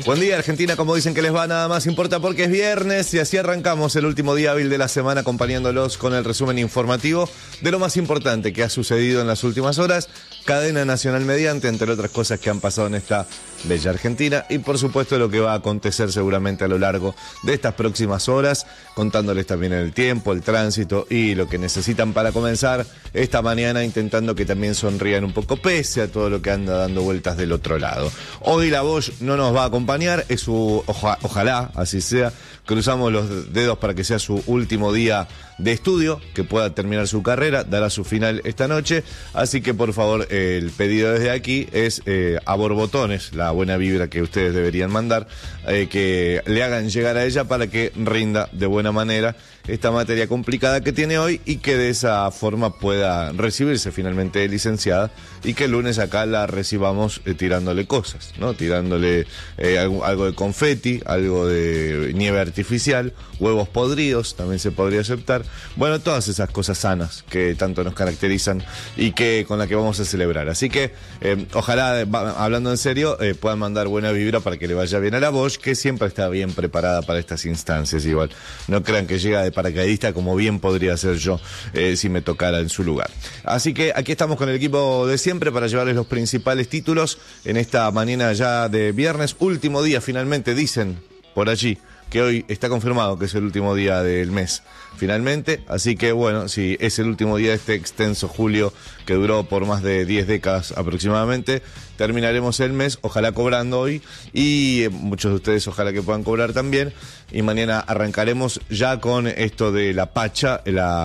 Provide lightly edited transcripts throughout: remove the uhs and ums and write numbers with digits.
Buen día, Argentina, como dicen que les va, nada más importa porque es viernes y así arrancamos el último día hábil de la semana acompañándolos con el resumen informativo de lo más importante que ha sucedido en las últimas horas, cadena nacional mediante, entre otras cosas que han pasado en esta bella Argentina y por supuesto lo que va a acontecer seguramente a lo largo de estas próximas horas, contándoles también el tiempo, el tránsito y lo que necesitan para comenzar esta mañana, intentando que también sonrían un poco pese a todo lo que anda dando vueltas del otro lado. Hoy la Bosch no nos va a acompañar, es su ojalá así sea, cruzamos los dedos para que sea su último día de estudio, que pueda terminar su carrera, dará su final esta noche, así que por favor el pedido desde aquí es a borbotones, la buena vibra que ustedes deberían mandar, que le hagan llegar a ella para que rinda de buena manera esta materia complicada que tiene hoy y que de esa forma pueda recibirse finalmente de licenciada y que el lunes acá la recibamos tirándole cosas, ¿no? Tirándole algo de confeti, algo de nieve artificial, huevos podridos, también se podría aceptar. Bueno, todas esas cosas sanas que tanto nos caracterizan y que con las que vamos a celebrar. Así que ojalá, hablando en serio, puedan mandar buena vibra para que le vaya bien a la Bosch, que siempre está bien preparada para estas instancias igual. No crean que llega de paracaidista como bien podría ser yo si me tocara en su lugar. Así que aquí estamos con el equipo de siempre para llevarles los principales títulos en esta mañana ya de viernes, último día finalmente, dicen por allí que hoy está confirmado que es el último día del mes, finalmente, así que bueno, si es el último día de este extenso julio que duró por más de 10 décadas aproximadamente, terminaremos el mes, ojalá cobrando hoy, y muchos de ustedes ojalá que puedan cobrar también, y mañana arrancaremos ya con esto de la pacha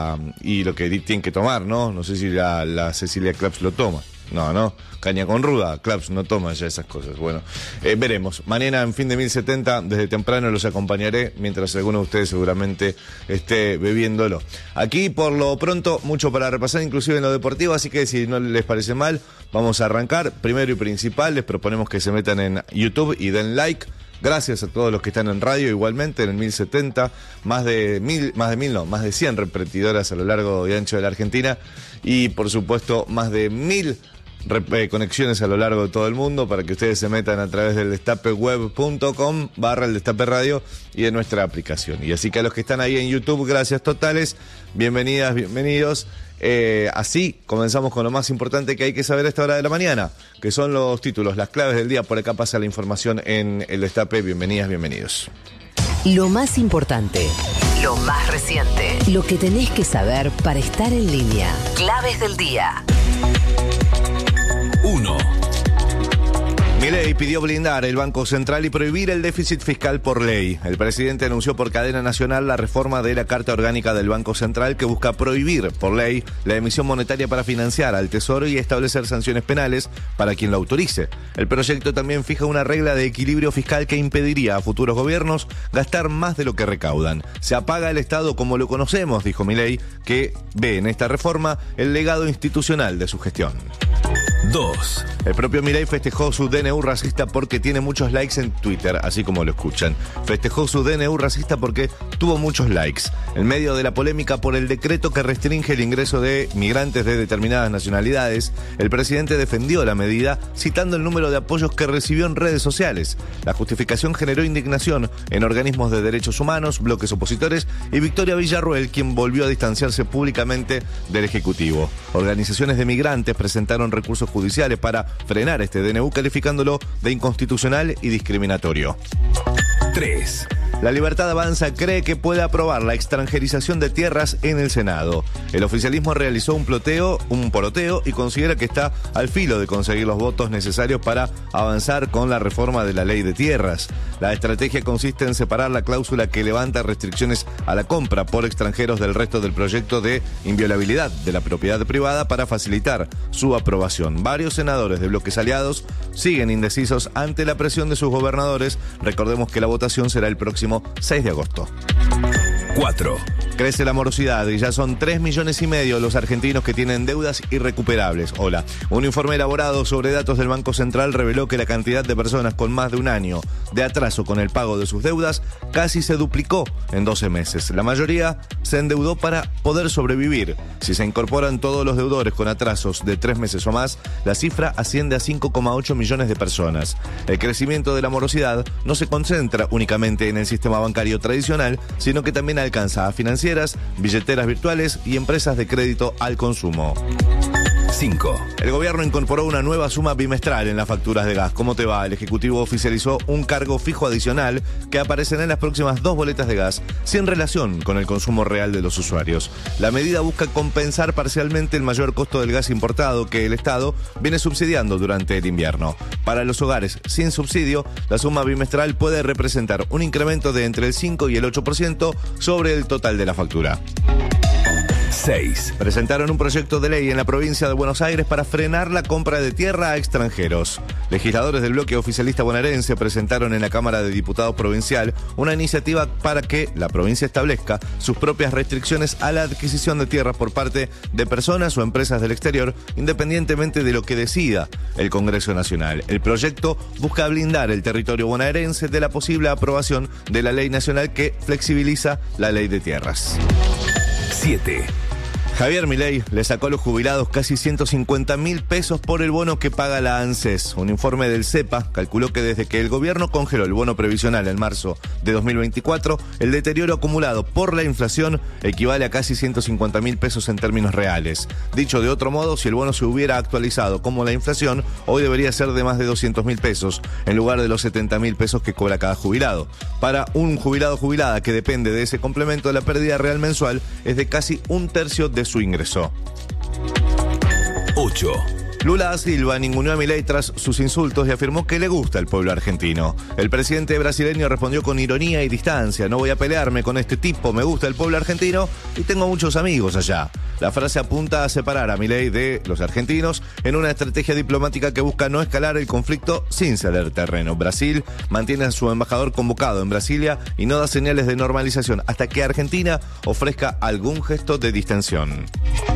y lo que tienen que tomar, ¿no? No sé si la Cecilia Claps lo toma. No, caña con ruda, Claps no toma ya esas cosas. Bueno, veremos. Mañana en fin de 1070, desde temprano los acompañaré, mientras alguno de ustedes seguramente esté bebiéndolo. Aquí, por lo pronto, mucho para repasar, inclusive en lo deportivo, así que si no les parece mal, vamos a arrancar. Primero y principal, les proponemos que se metan en YouTube y den like. Gracias a todos los que están en radio, igualmente en el 1070, más de 100 repetidoras a lo largo y ancho de la Argentina y por supuesto más de 1000 conexiones a lo largo de todo el mundo para que ustedes se metan a través del destapeweb.com/el Destape Radio y de nuestra aplicación. Y así que a los que están ahí en YouTube, gracias totales, bienvenidas, bienvenidos. Así comenzamos con lo más importante que hay que saber a esta hora de la mañana, que son los títulos, las claves del día. Por acá pasa la información en el Destape. Bienvenidas, bienvenidos. Lo más importante, lo más reciente, lo que tenés que saber para estar en línea. Claves del día. 1. Milei pidió blindar el Banco Central y prohibir el déficit fiscal por ley. El presidente anunció por cadena nacional la reforma de la Carta Orgánica del Banco Central que busca prohibir por ley la emisión monetaria para financiar al Tesoro y establecer sanciones penales para quien lo autorice. El proyecto también fija una regla de equilibrio fiscal que impediría a futuros gobiernos gastar más de lo que recaudan. Se apaga el Estado como lo conocemos, dijo Milei, que ve en esta reforma el legado institucional de su gestión. 2. El propio Milei festejó su DNU racista porque tiene muchos likes en Twitter, así como lo escuchan. Festejó su DNU racista porque tuvo muchos likes. En medio de la polémica por el decreto que restringe el ingreso de migrantes de determinadas nacionalidades, el presidente defendió la medida citando el número de apoyos que recibió en redes sociales. La justificación generó indignación en organismos de derechos humanos, bloques opositores y Victoria Villarruel, quien volvió a distanciarse públicamente del Ejecutivo. Organizaciones de migrantes presentaron recursos judiciales para frenar este DNU, calificándolo de inconstitucional y discriminatorio. 3. La Libertad Avanza cree que puede aprobar la extranjerización de tierras en el Senado. El oficialismo realizó un poroteo y considera que está al filo de conseguir los votos necesarios para avanzar con la reforma de la ley de tierras. La estrategia consiste en separar la cláusula que levanta restricciones a la compra por extranjeros del resto del proyecto de inviolabilidad de la propiedad privada para facilitar su aprobación. Varios senadores de bloques aliados siguen indecisos ante la presión de sus gobernadores. Recordemos que la votación será el próximo 6 de agosto. 4. Crece la morosidad y ya son 3,5 millones los argentinos que tienen deudas irrecuperables. Hola. Un informe elaborado sobre datos del Banco Central reveló que la cantidad de personas con más de un año de atraso con el pago de sus deudas casi se duplicó en 12 meses. La mayoría se endeudó para poder sobrevivir. Si se incorporan todos los deudores con atrasos de 3 meses o más, la cifra asciende a 5,8 millones de personas. El crecimiento de la morosidad no se concentra únicamente en el sistema bancario tradicional, sino que también alcanza a financieras, billeteras virtuales y empresas de crédito al consumo. 5. El gobierno incorporó una nueva suma bimestral en las facturas de gas. ¿Cómo te va? El Ejecutivo oficializó un cargo fijo adicional que aparecerá en las próximas 2 boletas de gas, sin relación con el consumo real de los usuarios. La medida busca compensar parcialmente el mayor costo del gas importado que el Estado viene subsidiando durante el invierno. Para los hogares sin subsidio, la suma bimestral puede representar un incremento de entre el 5 y el 8% sobre el total de la factura. 6. Presentaron un proyecto de ley en la provincia de Buenos Aires para frenar la compra de tierra a extranjeros. Legisladores del bloque oficialista bonaerense presentaron en la Cámara de Diputados Provincial una iniciativa para que la provincia establezca sus propias restricciones a la adquisición de tierras por parte de personas o empresas del exterior, independientemente de lo que decida el Congreso Nacional. El proyecto busca blindar el territorio bonaerense de la posible aprobación de la ley nacional que flexibiliza la ley de tierras. 7. Javier Milei le sacó a los jubilados casi 150.000 pesos por el bono que paga la ANSES. Un informe del CEPA calculó que desde que el gobierno congeló el bono previsional en marzo de 2024, el deterioro acumulado por la inflación equivale a casi 150.000 pesos en términos reales. Dicho de otro modo, si el bono se hubiera actualizado como la inflación, hoy debería ser de más de 200.000 pesos, en lugar de los 70.000 pesos que cobra cada jubilado. Para un jubilado o jubilada que depende de ese complemento, la pérdida real mensual es de casi un tercio de su ingreso. 8. Lula da Silva ninguneó a Milei tras sus insultos y afirmó que le gusta el pueblo argentino. El presidente brasileño respondió con ironía y distancia: no voy a pelearme con este tipo, me gusta el pueblo argentino y tengo muchos amigos allá. La frase apunta a separar a Milei de los argentinos en una estrategia diplomática que busca no escalar el conflicto sin ceder terreno. Brasil mantiene a su embajador convocado en Brasilia y no da señales de normalización hasta que Argentina ofrezca algún gesto de distensión.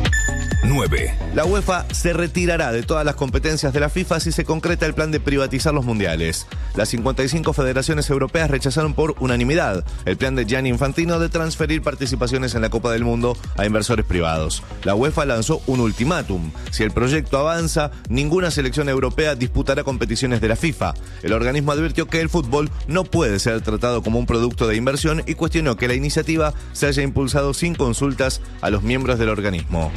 9. La UEFA se retirará de todas las competencias de la FIFA si se concreta el plan de privatizar los mundiales. Las 55 federaciones europeas rechazaron por unanimidad el plan de Gianni Infantino de transferir participaciones en la Copa del Mundo a inversores privados. La UEFA lanzó un ultimátum: si el proyecto avanza, ninguna selección europea disputará competiciones de la FIFA. El organismo advirtió que el fútbol no puede ser tratado como un producto de inversión y cuestionó que la iniciativa se haya impulsado sin consultas a los miembros del organismo.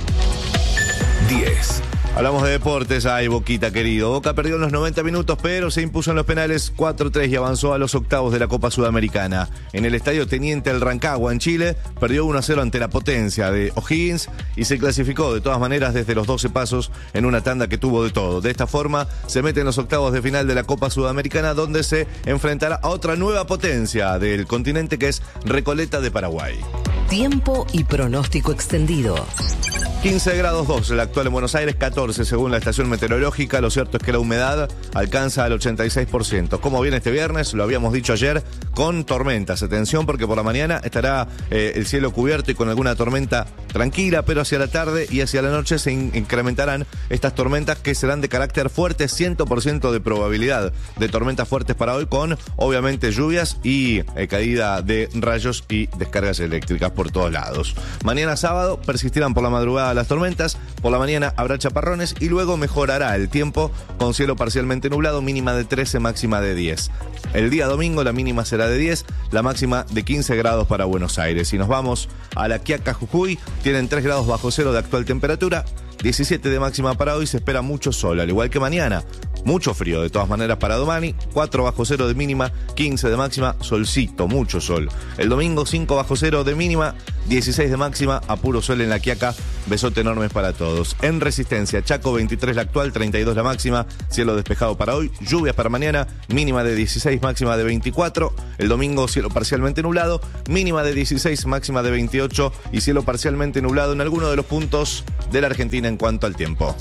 10. Hablamos de deportes. Ay, Boquita querido. Boca perdió en los 90 minutos, pero se impuso en los penales 4-3 y avanzó a los octavos de la Copa Sudamericana. En el estadio Teniente El Rancagua, en Chile, perdió 1-0 ante la potencia de O'Higgins y se clasificó de todas maneras desde los 12 pasos en una tanda que tuvo de todo. De esta forma, se mete en los octavos de final de la Copa Sudamericana, donde se enfrentará a otra nueva potencia del continente, que es Recoleta de Paraguay. Tiempo y pronóstico extendido. 15 grados 2, el actual en Buenos Aires, 14 según la estación meteorológica. Lo cierto es que la humedad alcanza al 86%. ¿Cómo viene este viernes? Lo habíamos dicho ayer, con tormentas. Atención, porque por la mañana estará el cielo cubierto y con alguna tormenta tranquila, pero hacia la tarde y hacia la noche se incrementarán estas tormentas que serán de carácter fuerte, 100% de probabilidad de tormentas fuertes para hoy, con obviamente lluvias y caída de rayos y descargas eléctricas por todos lados. Mañana sábado persistirán por la madrugada las tormentas, por la mañana habrá chaparrones y luego mejorará el tiempo con cielo parcialmente nublado, mínima de 13, máxima de 10. El día domingo la mínima será de 10, la máxima de 15 grados para Buenos Aires. Y nos vamos a La Quiaca, Jujuy, tienen 3 grados bajo cero de actual temperatura, 17 de máxima para hoy, se espera mucho sol, al igual que mañana. Mucho frío de todas maneras para Domani, 4 bajo cero de mínima, 15 de máxima, solcito, mucho sol. El domingo 5 bajo cero de mínima, 16 de máxima, a puro sol en La Quiaca, besote enormes para todos. En Resistencia, Chaco 23 la actual, 32 la máxima, cielo despejado para hoy, lluvias para mañana, mínima de 16, máxima de 24. El domingo cielo parcialmente nublado, mínima de 16, máxima de 28 y cielo parcialmente nublado en alguno de los puntos de la Argentina en cuanto al tiempo.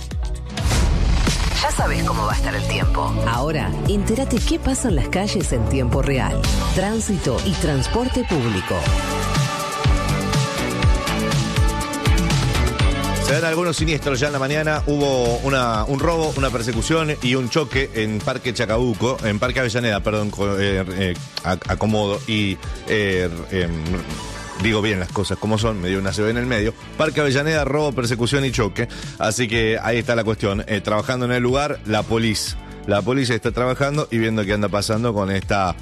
Ya sabes cómo va a estar el tiempo. Ahora, entérate qué pasa en las calles en tiempo real. Tránsito y transporte público. Se dan algunos siniestros ya en la mañana. Hubo un robo, una persecución y un choque en Parque Chacabuco, en Parque Avellaneda, perdón, acomodo y digo bien las cosas como son, me dio una CB en el medio. Parque Avellaneda, robo, persecución y choque. Así que ahí está la cuestión. Trabajando en el lugar, la policía. La policía está trabajando y viendo qué anda pasando con esta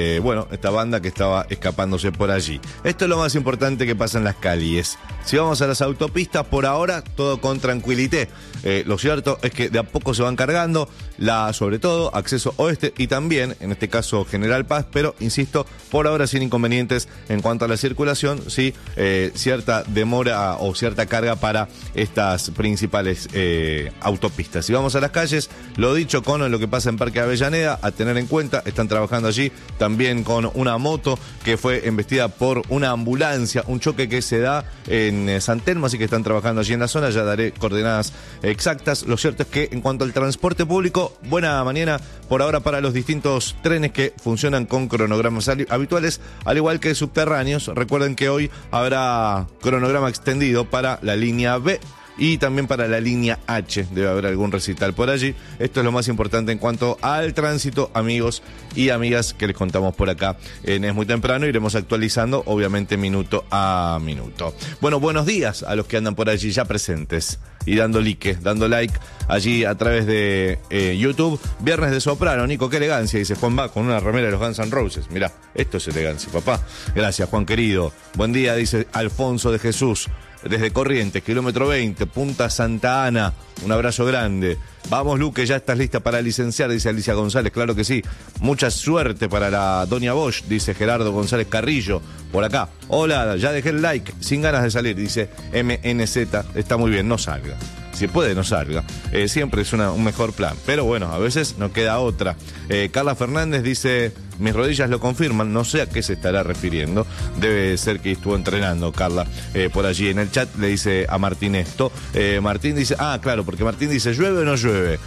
banda que estaba escapándose por allí. Esto es lo más importante que pasa en las calles. Si vamos a las autopistas, por ahora todo con tranquilité. Lo cierto es que de a poco se van cargando, sobre todo acceso oeste y también, en este caso, General Paz, pero insisto, por ahora sin inconvenientes en cuanto a la circulación, sí, cierta demora o cierta carga para estas principales autopistas. Si vamos a las calles, lo dicho con lo que pasa en Parque Avellaneda, a tener en cuenta, están trabajando allí también con una moto que fue embestida por una ambulancia, un choque que se da en San Telmo, así que están trabajando allí en la zona, ya daré coordenadas exactas. Lo cierto es que en cuanto al transporte público, buena mañana por ahora para los distintos trenes que funcionan con cronogramas habituales, al igual que subterráneos. Recuerden que hoy habrá cronograma extendido para la línea B y también para la línea H, debe haber algún recital por allí. Esto es lo más importante en cuanto al tránsito, amigos y amigas, que les contamos por acá. Es muy temprano, iremos actualizando, obviamente, minuto a minuto. Bueno, buenos días a los que andan por allí ya presentes y dando like allí a través de YouTube. Viernes de Soprano, Nico, qué elegancia, dice Juan Va, con una remera de los Guns N' Roses. Mirá, esto es elegancia, papá. Gracias, Juan querido. Buen día, dice Alfonso de Jesús. Desde Corrientes, kilómetro 20, Punta Santa Ana, un abrazo grande. Vamos, Luque, ya estás lista para licenciar, dice Alicia González, claro que sí. Mucha suerte para la doña Bosch, dice Gerardo González Carrillo, por acá. Hola, ya dejé el like, sin ganas de salir, dice MNZ, está muy bien, no salga. Si puede, no salga. Siempre es un mejor plan. Pero bueno, a veces no queda otra. Carla Fernández dice, mis rodillas lo confirman. No sé a qué se estará refiriendo. Debe ser que estuvo entrenando, Carla. Por allí en el chat le dice a Martín esto. Martín dice, claro, porque Martín dice, ¿llueve o no llueve?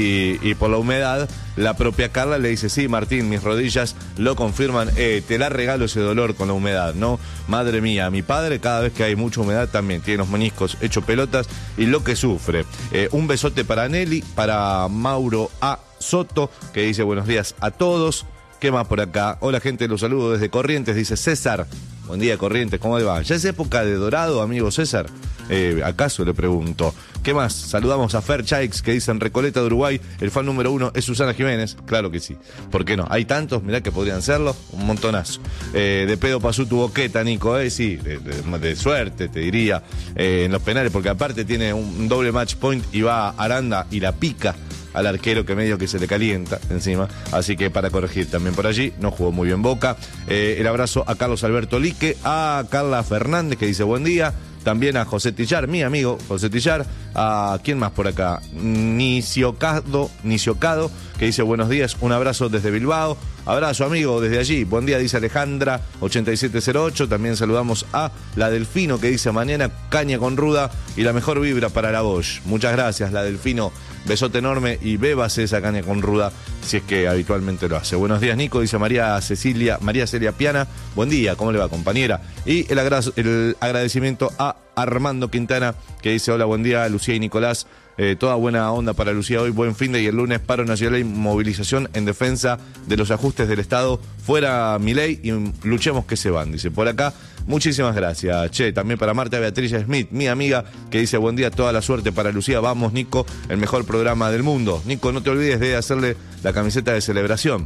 Y por la humedad, la propia Carla le dice, sí, Martín, mis rodillas lo confirman. Te la regalo ese dolor con la humedad, ¿no? Madre mía, mi padre cada vez que hay mucha humedad también tiene los meniscos hechos pelotas y lo que sufre. Un besote para Nelly, para Mauro A. Soto, que dice buenos días a todos. ¿Qué más por acá? Hola gente, los saludo desde Corrientes, dice César. Buen día, Corrientes, ¿cómo le va? ¿Ya es época de dorado, amigo César? ¿Acaso? Le pregunto. ¿Qué más? Saludamos a Fer Chaix, que dice en Recoleta de Uruguay, el fan número 1 es Susana Jiménez. Claro que sí. ¿Por qué no? Hay tantos, mirá que podrían serlo, un montonazo. De pedo pasó tu boqueta, Nico, sí, de suerte, te diría, en los penales, porque aparte tiene un doble match point y va Aranda y la pica al arquero, que medio que se le calienta encima, así que para corregir también por allí, no jugó muy bien Boca. El abrazo a Carlos Alberto Lique, a Carla Fernández, que dice buen día, también a José Tillar, mi amigo José Tillar, a ¿quién más por acá? Niciocado, que dice buenos días, un abrazo desde Bilbao. Abrazo, amigo, desde allí. Buen día, dice Alejandra 8708. También saludamos a la Delfino, que dice mañana caña con ruda y la mejor vibra para la Bosch. Muchas gracias, la Delfino. Besote enorme y bébase esa caña con ruda si es que habitualmente lo hace. Buenos días, Nico, dice María Celia Piana. Buen día, ¿cómo le va, compañera? Y el agradecimiento a Armando Quintana, que dice hola, buen día, Lucía y Nicolás. Toda buena onda para Lucía hoy, buen fin de, y el lunes paro nacional y movilización en defensa de los ajustes del Estado. Fuera Milei y luchemos que se van, dice por acá. Muchísimas gracias. También para Marta Beatriz Smith, mi amiga, que dice buen día, toda la suerte para Lucía. Vamos, Nico, el mejor programa del mundo. Nico, no te olvides de hacerle la camiseta de celebración.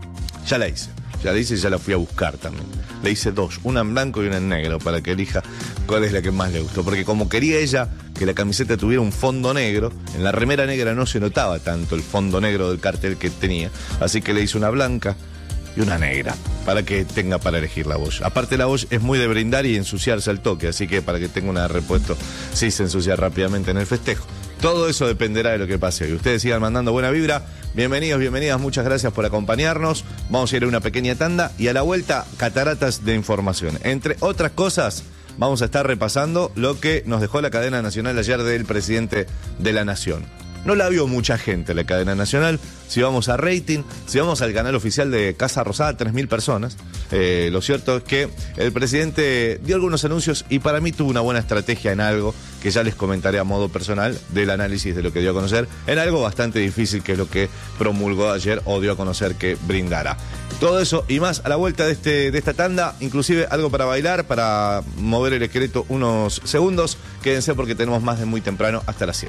Ya la hice y ya la fui a buscar también. Le hice dos, una en blanco y una en negro, para que elija cuál es la que más le gustó. Porque como quería ella que la camiseta tuviera un fondo negro, en la remera negra no se notaba tanto el fondo negro del cartel que tenía. Así que le hice una blanca y una negra, para que tenga para elegir la Bosch. Aparte la Bosch es muy de brindar y ensuciarse al toque, así que para que tenga una de repuesto, sí se ensucia rápidamente en el festejo. Todo eso dependerá de lo que pase hoy. Ustedes sigan mandando buena vibra. Bienvenidos, bienvenidas, muchas gracias por acompañarnos. Vamos a ir a una pequeña tanda y a la vuelta, cataratas de información. Entre otras cosas, vamos a estar repasando lo que nos dejó la cadena nacional ayer del presidente de la Nación. No la vio mucha gente la cadena nacional. Si vamos a rating, si vamos al canal oficial de Casa Rosada, 3.000 personas. Lo cierto es que el presidente dio algunos anuncios y para mí tuvo una buena estrategia en algo que ya les comentaré a modo personal del análisis de lo que dio a conocer en algo bastante difícil, que es lo que promulgó ayer o dio a conocer que brindará. Todo eso y más a la vuelta de esta tanda, inclusive algo para bailar, para mover el esqueleto unos segundos. Quédense porque tenemos más de muy temprano hasta las 7.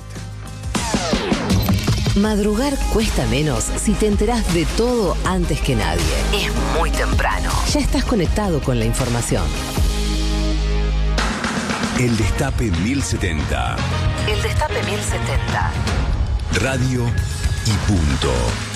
Madrugar cuesta menos si te enterás de todo antes que nadie. Es muy temprano. Ya estás conectado con la información. El Destape 1070. El Destape 1070. Radio y punto.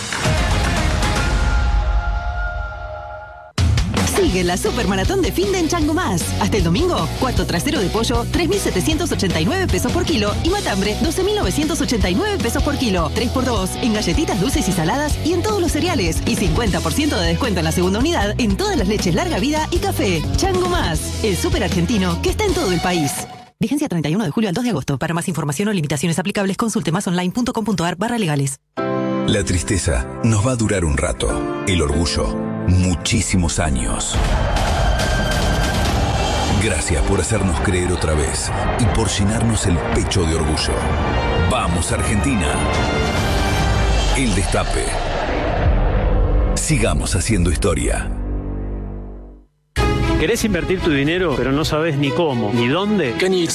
Sigue la Supermaratón de Finde en Chango Más. Hasta el domingo, cuarto trasero de pollo, 3.789 pesos por kilo y matambre, 12.989 pesos por kilo. 3x2 en galletitas dulces y saladas y en todos los cereales. Y 50% de descuento en la segunda unidad en todas las leches larga vida y café. Chango Más, el súper argentino que está en todo el país. Vigencia 31 de julio al 2 de agosto. Para más información o limitaciones aplicables, consulte masonline.com.ar/legales. La tristeza nos va a durar un rato. El orgullo, muchísimos años. Gracias por hacernos creer otra vez y por llenarnos el pecho de orgullo. ¡Vamos, Argentina! El Destape. Sigamos haciendo historia. ¿Querés invertir tu dinero, pero no sabes ni cómo, ni dónde?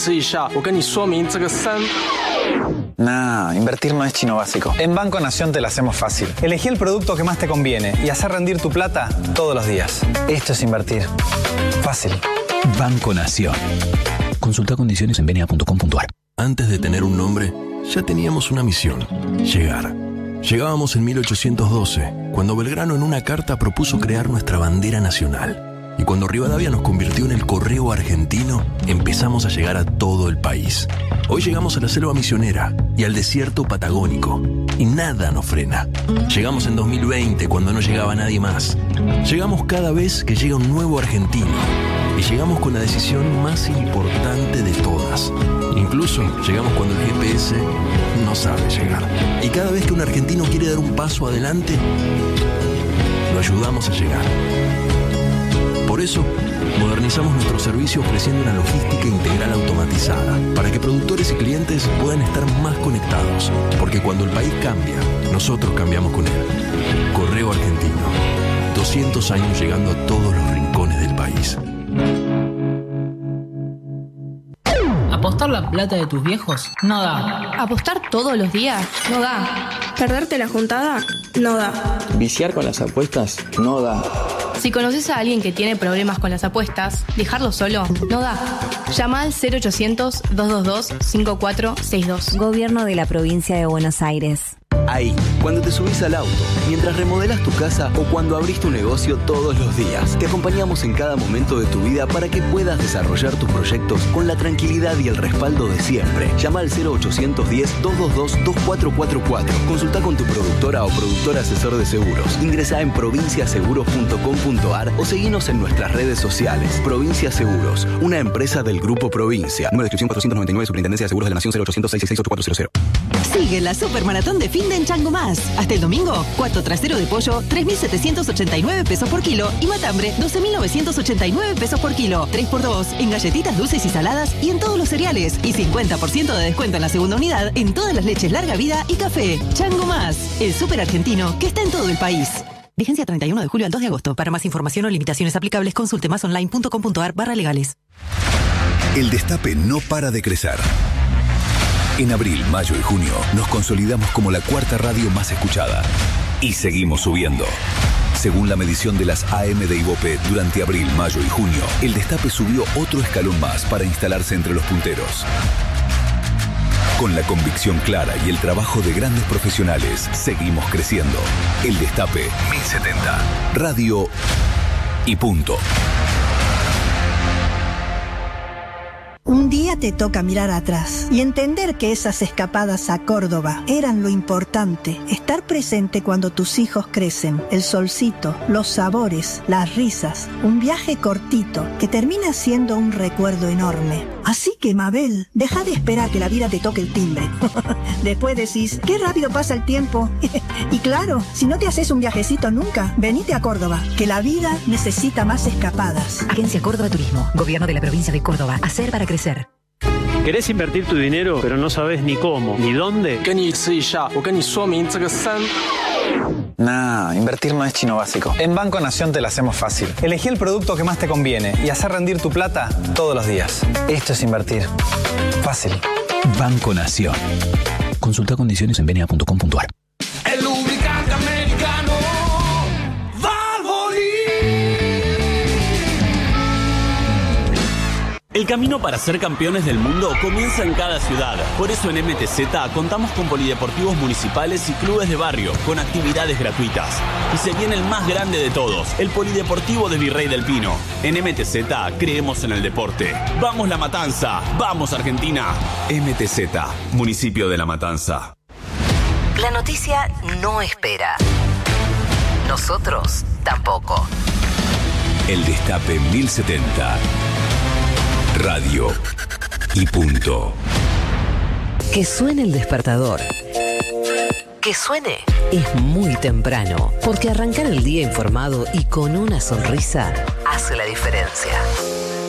Nah, invertir no es chino básico. En Banco Nación te lo hacemos fácil. Elegí el producto que más te conviene y hacer rendir tu plata todos los días. Esto es invertir. Fácil. Banco Nación. Consulta condiciones en bna.com.ar. Antes de tener un nombre, ya teníamos una misión: llegar. Llegábamos en 1812, cuando Belgrano en una carta propuso crear nuestra bandera nacional. Y cuando Rivadavia nos convirtió en el correo argentino, empezamos a llegar a todo el país. Hoy llegamos a la selva misionera y al desierto patagónico. Y nada nos frena. Llegamos en 2020, cuando no llegaba nadie más. Llegamos cada vez que llega un nuevo argentino. Y llegamos con la decisión más importante de todas. Incluso llegamos cuando el GPS no sabe llegar. Y cada vez que un argentino quiere dar un paso adelante, lo ayudamos a llegar. Por eso, modernizamos nuestro servicio ofreciendo una logística integral automatizada para que productores y clientes puedan estar más conectados. Porque cuando el país cambia, nosotros cambiamos con él. Correo Argentino. 200 años llegando a todos los rincones del país. ¿Apostar la plata de tus viejos? No da. ¿Apostar todos los días? No da. ¿Perderte la juntada? No da. ¿Viciar con las apuestas? No da. Si conoces a alguien que tiene problemas con las apuestas, dejarlo solo no da. Llama al 0800-222-5462. Gobierno de la Provincia de Buenos Aires. Ahí, cuando te subís al auto, mientras remodelas tu casa o cuando abrís tu negocio todos los días. Te acompañamos en cada momento de tu vida para que puedas desarrollar tus proyectos con la tranquilidad y el respaldo de siempre. Llama al 0810-222-2444. Consulta con tu productora o productor asesor de seguros. Ingresa en provinciaseguros.com.ar o seguinos en nuestras redes sociales. Provincia Seguros, una empresa del Grupo Provincia. Número de inscripción 499, Superintendencia de Seguros de la Nación, 0800-666-8400. Sigue la Supermaratón de Finde en Chango Más. Hasta el domingo, cuarto trasero de pollo, 3.789 pesos por kilo y matambre, 12.989 pesos por kilo. 3x2 en galletitas dulces y saladas y en todos los cereales. Y 50% de descuento en la segunda unidad en todas las leches larga vida y café. Chango Más, el súper argentino que está en todo el país. Vigencia 31 de julio al 2 de agosto. Para más información o limitaciones aplicables, consulte masonline.com.ar/legales. El Destape no para de crecer. En abril, mayo y junio nos consolidamos como la cuarta radio más escuchada. Y seguimos subiendo. Según la medición de las AM de Ibope, durante abril, mayo y junio, el Destape subió otro escalón más para instalarse entre los punteros. Con la convicción clara y el trabajo de grandes profesionales, seguimos creciendo. El Destape 1070. Radio y punto. Un día te toca mirar atrás y entender que esas escapadas a Córdoba eran lo importante. Estar presente cuando tus hijos crecen, el solcito, los sabores, las risas, un viaje cortito que termina siendo un recuerdo enorme. Así que, Mabel, deja de esperar que la vida te toque el timbre. Después decís, qué rápido pasa el tiempo. Y claro, si no te haces un viajecito nunca, venite a Córdoba, que la vida necesita más escapadas. Agencia Córdoba Turismo, Gobierno de la Provincia de Córdoba. Hacer para crecer. ¿Querés invertir tu dinero, pero no sabes ni cómo, ni dónde? Nah, invertir no es chino básico. En Banco Nación te la hacemos fácil. Elegí el producto que más te conviene y hacer rendir tu plata todos los días. Esto es invertir. Fácil. Banco Nación. Consulta condiciones en bna.com.ar. El lubricante americano El camino para ser campeones del mundo comienza en cada ciudad. Por eso en MTZ contamos con polideportivos municipales y clubes de barrio con actividades gratuitas. Y se viene el más grande de todos, el Polideportivo de Virrey del Pino. En MTZ creemos en el deporte. ¡Vamos La Matanza! ¡Vamos Argentina! MTZ, Municipio de La Matanza. La noticia no espera. Nosotros tampoco. El Destape 1070. Radio y punto. Que suene el despertador. Que suene es muy temprano, porque arrancar el día informado y con una sonrisa hace la diferencia.